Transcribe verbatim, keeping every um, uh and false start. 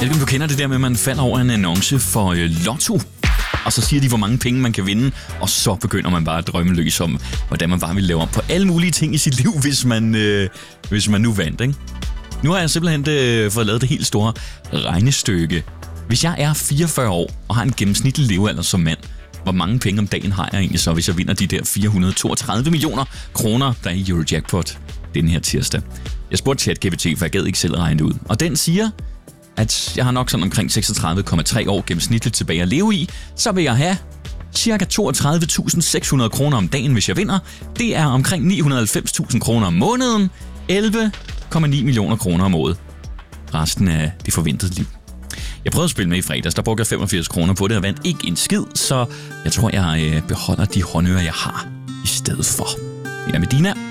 ved ikke, om du kender det der med, at man falder over en annonce for øh, lotto, og så siger de, hvor mange penge man kan vinde, og så begynder man bare at drømme løs om, hvordan man bare vil lave om på alle mulige ting i sit liv, hvis man, øh, hvis man nu vandt, ikke? Nu har jeg simpelthen øh, fået lavet det helt store regnestykke. Hvis jeg er fireogfyrre år og har en gennemsnitlig levealder som mand, hvor mange penge om dagen har jeg egentlig så, hvis jeg vinder de der fire hundrede og toogtredive millioner kroner, der er i Eurojackpot den her tirsdag? Jeg spurgte ChatGPT, for jeg gad ikke selv regne det ud. Og den siger, at jeg har nok sådan omkring seksogtredive komma tre år gennemsnitligt tilbage at leve i, så vil jeg have cirka toogtredive tusind seks hundrede kroner om dagen, hvis jeg vinder. Det er omkring ni hundrede og halvfems tusind kroner om måneden, elleve komma ni millioner kroner om året. Resten af det forventede liv. Jeg prøvede at spille med i fredags, der brugte jeg femogfirs kroner på det og vandt ikke en skid, så jeg tror, jeg beholder de håndører, jeg har i stedet for. Jeg er Medina.